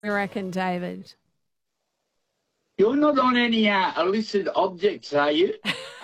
you reckon, David? You're not on any illicit objects, are you?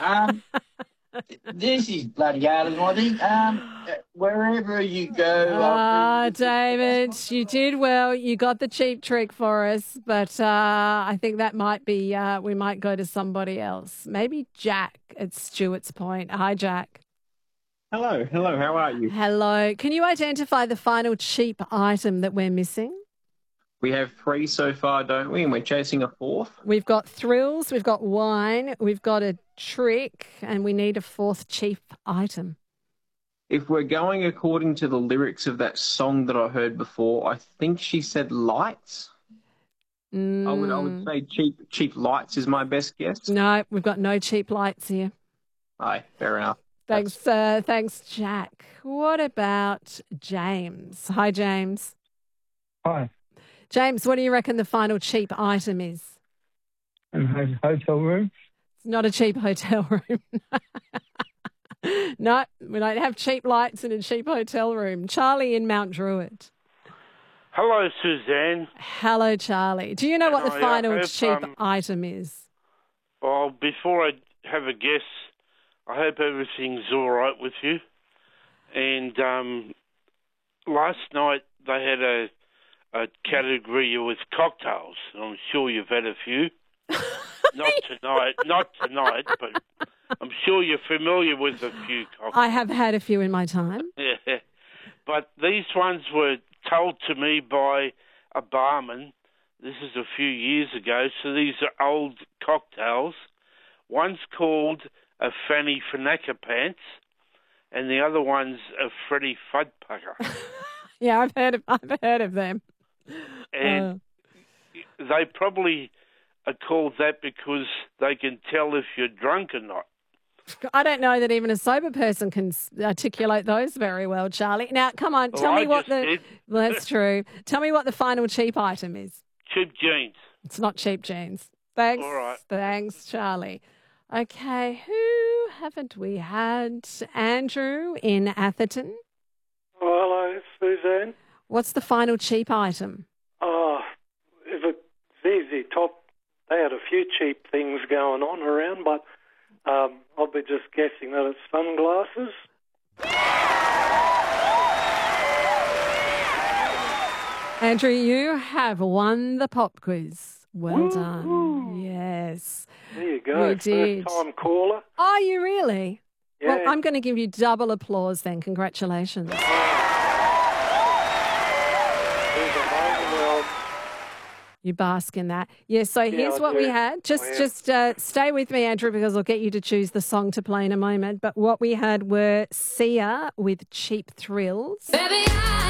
This is bloody Adam, I think. Wherever you go... David, you did well. You got the cheap trick for us, but I think that might be, we might go to somebody else. Maybe Jack at Stuart's Point. Hi, Jack. Hello, how are you? Hello. Can you identify the final cheap item that we're missing? We have 3 so far, don't we? And we're chasing a 4th. We've got thrills, we've got wine, we've got a trick, and we need a 4th cheap item. If we're going according to the lyrics of that song that I heard before, I think she said lights. I would say cheap lights is my best guess. No, we've got no cheap lights here. Aye, fair enough. Thanks, Jack. What about James? Hi, James. Hi. James, what do you reckon the final cheap item is? A hotel room? It's not a cheap hotel room. No, we don't have cheap lights in a cheap hotel room. Charlie in Mount Druitt. Hello, Suzanne. Hello, Charlie. Do you know what the final cheap item is? Well, before I have a guess, I hope everything's all right with you. And last night they had a category with cocktails. I'm sure you've had a few. Not tonight, but I'm sure you're familiar with a few cocktails. I have had a few in my time. Yeah. But these ones were told to me by a barman. This is a few years ago, so these are old cocktails. One's called a Fanny Fanaka Pants, and the other one's a Freddie Fudpucker. Yeah, I've heard of them. And they probably are called that because they can tell if you're drunk or not. I don't know that even a sober person can articulate those very well, Charlie. Now, come on, tell me what the... Well, that's true. Tell me what the final cheap item is. Cheap jeans. It's not cheap jeans. Thanks. All right. Thanks, Charlie. Okay, who haven't we had? Andrew in Atherton. Hello, Suzanne. What's the final cheap item? If it's ZZ Top, they had a few cheap things going on around, but I'll be just guessing that it's sunglasses. Andrew, you have won the pop quiz. Well done. Yes. There you go. You did. First time caller. Are you really? Yeah. Well, I'm going to give you double applause then. Congratulations. You bask in that. Yes, so here's what we had. Just stay with me, Andrew, because I'll get you to choose the song to play in a moment. But what we had were Sia with Cheap Thrills. Baby,